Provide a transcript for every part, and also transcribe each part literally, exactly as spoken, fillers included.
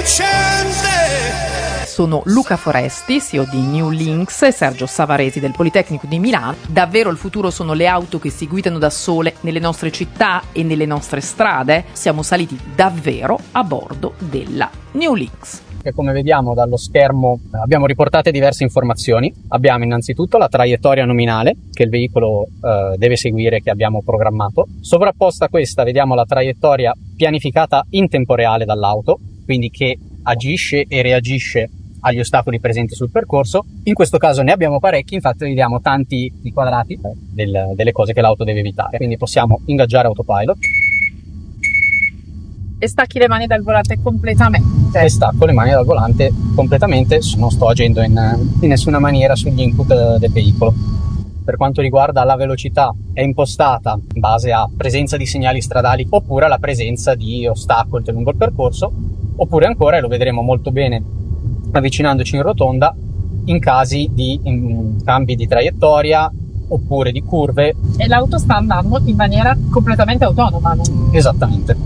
Sono Luca Foresti, C E O di New Links, e Sergio Savaresi del Politecnico di Milano. Davvero il futuro sono le auto che si guidano da sole nelle nostre città e nelle nostre strade? Siamo saliti davvero a bordo della New Links. Che come vediamo dallo schermo abbiamo riportate diverse informazioni. Abbiamo innanzitutto la traiettoria nominale che il veicolo eh, deve seguire, che abbiamo programmato. Sovrapposta a questa vediamo la traiettoria pianificata in tempo reale dall'auto, quindi che agisce e reagisce agli ostacoli presenti sul percorso. In questo caso ne abbiamo parecchi, infatti vediamo tanti i quadrati del, delle cose che l'auto deve evitare. Quindi possiamo ingaggiare autopilot. E stacchi le mani dal volante completamente. E stacco le mani dal volante completamente, non sto agendo in, in nessuna maniera sugli input del veicolo. Per quanto riguarda la velocità, è impostata in base a presenza di segnali stradali oppure alla presenza di ostacoli lungo il percorso, oppure ancora, e lo vedremo molto bene avvicinandoci in rotonda, in casi di in, cambi di traiettoria oppure di curve. E l'auto sta andando in maniera completamente autonoma. Non... Esattamente.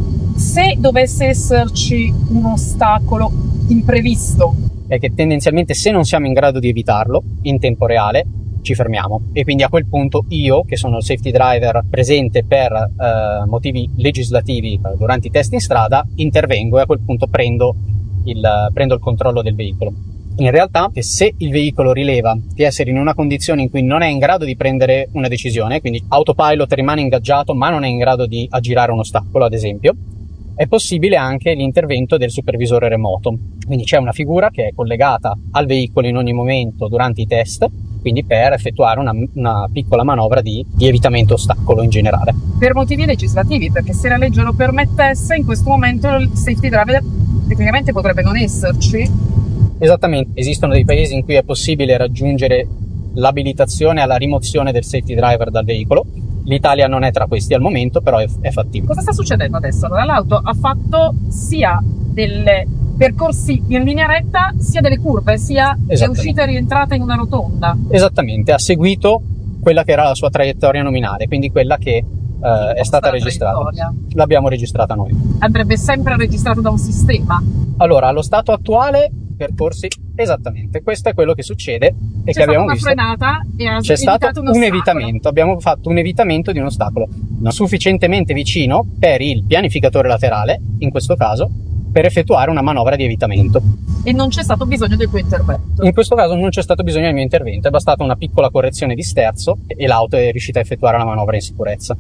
Se dovesse esserci un ostacolo imprevisto, è che tendenzialmente, se non siamo in grado di evitarlo in tempo reale, ci fermiamo, e quindi a quel punto io, che sono il safety driver presente per eh, motivi legislativi eh, durante i test in strada, intervengo e a quel punto prendo il, prendo il controllo del veicolo. In realtà, se il veicolo rileva di essere in una condizione in cui non è in grado di prendere una decisione, quindi autopilot rimane ingaggiato ma non è in grado di aggirare un ostacolo, ad esempio, è possibile anche l'intervento del supervisore remoto. Quindi c'è una figura che è collegata al veicolo in ogni momento durante i test, quindi per effettuare una, una piccola manovra di, di evitamento ostacolo in generale. Per motivi legislativi, perché se la legge lo permettesse, in questo momento il safety driver tecnicamente potrebbe non esserci. Esattamente, esistono dei paesi in cui è possibile raggiungere l'abilitazione alla rimozione del safety driver dal veicolo. L'Italia non è tra questi al momento, però è, è fattibile. Cosa sta succedendo adesso? Allora, l'auto ha fatto sia delle percorsi in linea retta, sia delle curve, sia è uscita e rientrata in una rotonda. Esattamente, ha seguito quella che era la sua traiettoria nominale, quindi quella che eh, è stata registrata. L'abbiamo registrata noi. Andrebbe sempre registrato da un sistema. Allora, allo stato attuale, percorsi, esattamente, questo è quello che succede e C'è che abbiamo visto. C'è stata una frenata e ha C'è stato un, un evitamento, abbiamo fatto un evitamento di un ostacolo non sufficientemente vicino per il pianificatore laterale, in questo caso, per effettuare una manovra di evitamento. E non c'è stato bisogno del tuo intervento? In questo caso non c'è stato bisogno del mio intervento, è bastata una piccola correzione di sterzo e l'auto è riuscita a effettuare la manovra in sicurezza.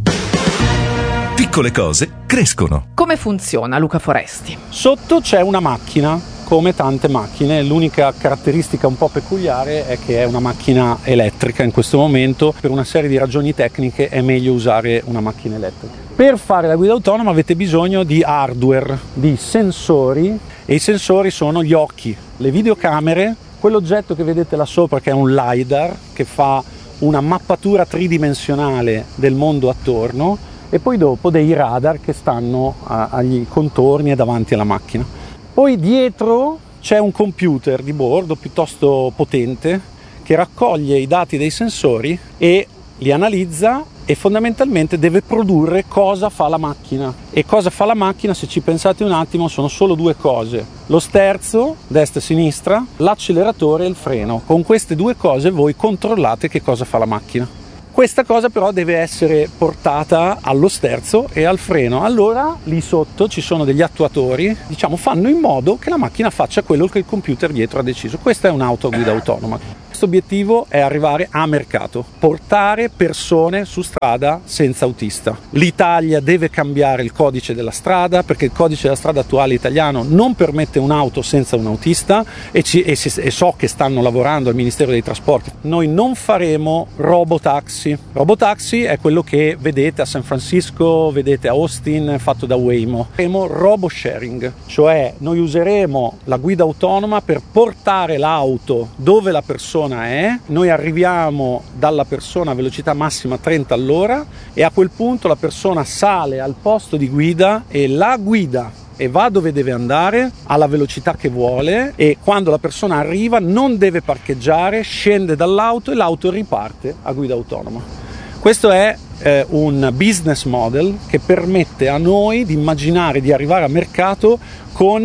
Piccole cose crescono. Come funziona, Luca Foresti? Sotto c'è una macchina, come tante macchine. L'unica caratteristica un po' peculiare è che è una macchina elettrica in questo momento. Per una serie di ragioni tecniche è meglio usare una macchina elettrica. Per fare la guida autonoma avete bisogno di hardware, di sensori, e i sensori sono gli occhi, le videocamere, quell'oggetto che vedete là sopra che è un LiDAR che fa una mappatura tridimensionale del mondo attorno, e poi dopo dei radar che stanno a, agli contorni e davanti alla macchina. Poi dietro c'è un computer di bordo piuttosto potente che raccoglie i dati dei sensori e li analizza e fondamentalmente deve produrre cosa fa la macchina. E cosa fa la macchina, se ci pensate un attimo, sono solo due cose: lo sterzo, destra e sinistra, l'acceleratore e il freno. Con queste due cose voi controllate che cosa fa la macchina. Questa cosa però deve essere portata allo sterzo e al freno. Allora lì sotto ci sono degli attuatori, diciamo, fanno in modo che la macchina faccia quello che il computer dietro ha deciso. Questa è un'auto a guida autonoma. Questo obiettivo è arrivare a mercato, portare persone su strada senza autista. L'Italia deve cambiare il codice della strada, perché il codice della strada attuale italiano non permette un'auto senza un autista, e, ci, e, si, e so che stanno lavorando al Ministero dei Trasporti. Noi non faremo robotaxi. Robotaxi è quello che vedete a San Francisco, vedete a Austin, fatto da Waymo. Faremo robo sharing, cioè noi useremo la guida autonoma per portare l'auto dove la persona è, noi arriviamo dalla persona a velocità massima trenta all'ora e a quel punto la persona sale al posto di guida e la guida e va dove deve andare alla velocità che vuole, e quando la persona arriva non deve parcheggiare, scende dall'auto e l'auto riparte a guida autonoma. Questo è eh, un business model che permette a noi di immaginare di arrivare a mercato con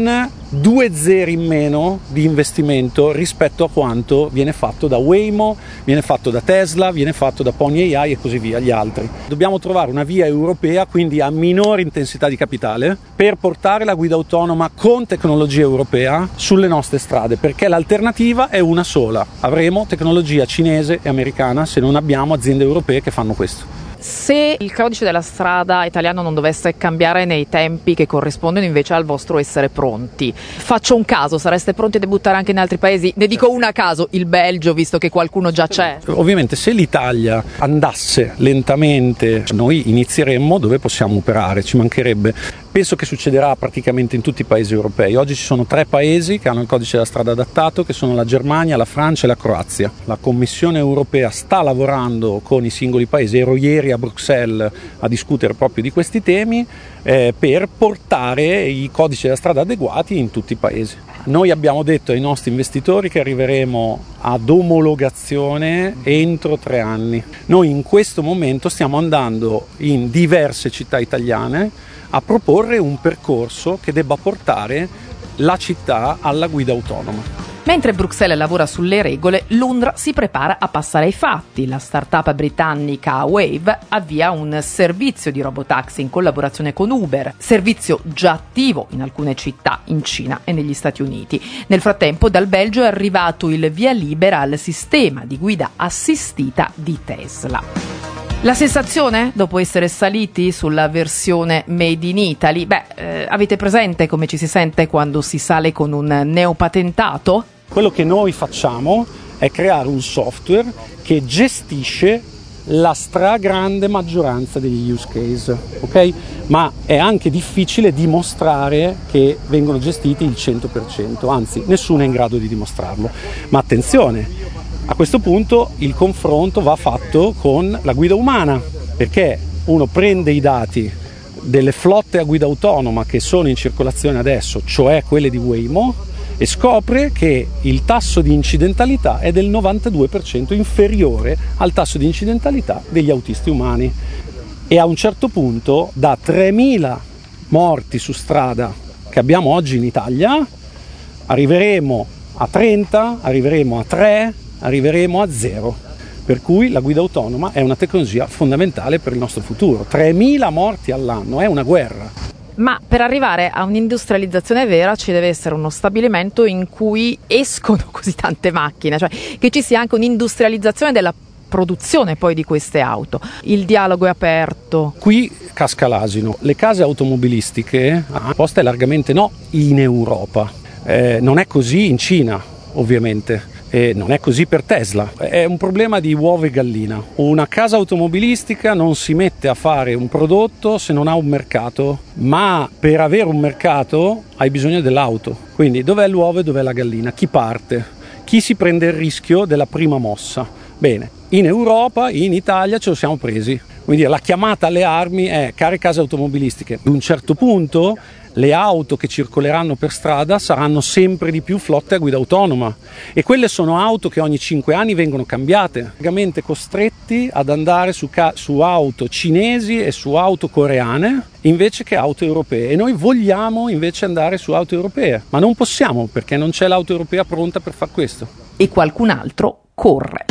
due zeri in meno di investimento rispetto a quanto viene fatto da Waymo, viene fatto da Tesla, viene fatto da Pony A I e così via, gli altri. Dobbiamo trovare una via europea, quindi a minore intensità di capitale, per portare la guida autonoma con tecnologia europea sulle nostre strade, perché l'alternativa è una sola: avremo tecnologia cinese e americana se non abbiamo aziende europee che fanno questo. Se il codice della strada italiano non dovesse cambiare nei tempi che corrispondono invece al vostro essere pronti, faccio un caso, sareste pronti a debuttare anche in altri paesi? Ne dico una a caso, il Belgio, visto che qualcuno già c'è. Ovviamente se l'Italia andasse lentamente, noi inizieremmo dove possiamo operare, ci mancherebbe. Penso che succederà praticamente in tutti i paesi europei. Oggi ci sono tre paesi che hanno il codice della strada adattato, che sono la Germania, la Francia e la Croazia. La Commissione europea sta lavorando con i singoli paesi, ero ieri a Bruxelles a discutere proprio di questi temi, eh, per portare i codici della strada adeguati in tutti i paesi. Noi abbiamo detto ai nostri investitori che arriveremo ad omologazione entro tre anni. Noi in questo momento stiamo andando in diverse città italiane a proporre un percorso che debba portare la città alla guida autonoma. Mentre Bruxelles lavora sulle regole, Londra si prepara a passare ai fatti. La startup britannica Wave avvia un servizio di robotaxi in collaborazione con Uber, servizio già attivo in alcune città in Cina e negli Stati Uniti. Nel frattempo dal Belgio è arrivato il via libera al sistema di guida assistita di Tesla. La sensazione dopo essere saliti sulla versione Made in Italy? Beh, eh, avete presente come ci si sente quando si sale con un neopatentato? Quello che noi facciamo è creare un software che gestisce la stragrande maggioranza degli use case, ok? Ma è anche difficile dimostrare che vengono gestiti il cento per cento, anzi nessuno è in grado di dimostrarlo. Ma attenzione! A questo punto il confronto va fatto con la guida umana, perché uno prende i dati delle flotte a guida autonoma che sono in circolazione adesso, cioè quelle di Waymo, e scopre che il tasso di incidentalità è del novantadue per cento inferiore al tasso di incidentalità degli autisti umani. E a un certo punto, da tremila morti su strada che abbiamo oggi in Italia, arriveremo a trenta, arriveremo a tre, arriveremo a zero, per cui la guida autonoma è una tecnologia fondamentale per il nostro futuro. tremila morti all'anno, è una guerra. Ma per arrivare a un'industrializzazione vera ci deve essere uno stabilimento in cui escono così tante macchine, cioè che ci sia anche un'industrializzazione della produzione poi di queste auto. Il dialogo è aperto. Qui casca l'asino. Le case automobilistiche, la risposta è largamente no in Europa. Eh, non è così in Cina, ovviamente. E non è così per Tesla, è un problema di uovo e gallina. Una casa automobilistica non si mette a fare un prodotto se non ha un mercato, ma per avere un mercato hai bisogno dell'auto. Quindi dov'è l'uovo e dov'è la gallina? Chi parte? Chi si prende il rischio della prima mossa? Bene, in Europa, in Italia ce lo siamo presi. Quindi la chiamata alle armi è: care case automobilistiche, ad un certo punto le auto che circoleranno per strada saranno sempre di più flotte a guida autonoma, e quelle sono auto che ogni cinque anni vengono cambiate, veramente costretti ad andare su, ca- su auto cinesi e su auto coreane invece che auto europee, e noi vogliamo invece andare su auto europee, ma non possiamo perché non c'è l'auto europea pronta per far questo. E qualcun altro corre.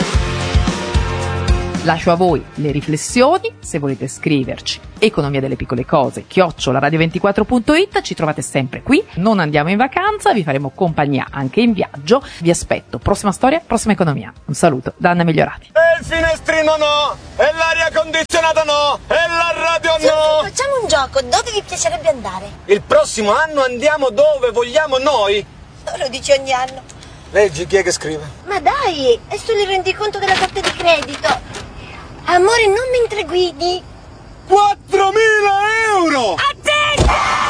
Lascio a voi le riflessioni, se volete scriverci economia delle piccole cose chiocciola radio ventiquattro punto it, ci trovate sempre qui, non andiamo in vacanza, vi faremo compagnia anche in viaggio, vi aspetto, prossima storia, prossima economia. Un saluto da Anna Migliorati. E il finestrino no, e l'aria condizionata no, e la radio no. Sì, facciamo un gioco, dove vi piacerebbe andare? Il prossimo anno andiamo dove vogliamo noi. Lo dici ogni anno. Leggi, chi è che scrive? Ma dai, è solo il rendiconto della carta di credito. Amore, non mentre guidi. quattromila euro! Attenta!